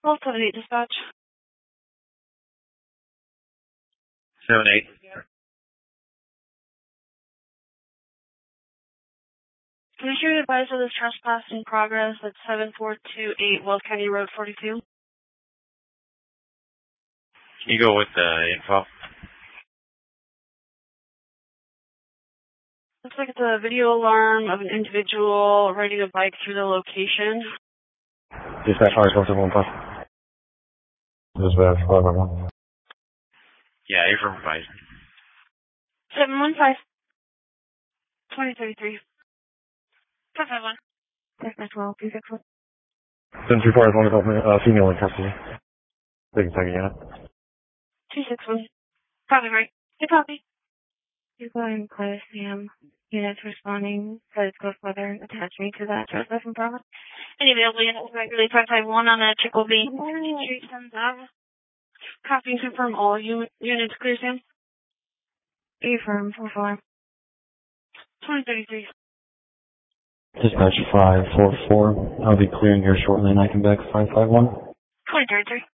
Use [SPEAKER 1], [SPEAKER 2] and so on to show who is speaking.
[SPEAKER 1] Well, 7-8 dispatch.
[SPEAKER 2] 7-8.
[SPEAKER 1] Can I hear the advice of this trespass in progress at 7428 Wells County Road 42?
[SPEAKER 2] Can you go with the info?
[SPEAKER 1] Looks like it's a video alarm of an individual riding a bike through the location.
[SPEAKER 3] Dispatch R-115. Dispatch 511.
[SPEAKER 2] Yeah, you're from Bison.
[SPEAKER 1] 715. 2033. 551. Dispatch 12, 261.
[SPEAKER 3] 724 is one of the female in custody. Taking second unit.
[SPEAKER 1] 261. Copy, right. Hey, copy. You're going close, Sam. Units responding, says Ghost Weather, attach me to that trespass in progress. Any available units regularly 551 on the Chickle B. Street 10,000. Copy and confirm all units clear, Sam. Affirm, 4-4. 2033.
[SPEAKER 3] Dispatch 544. I'll be clearing here shortly and I can back 551.
[SPEAKER 1] 2033.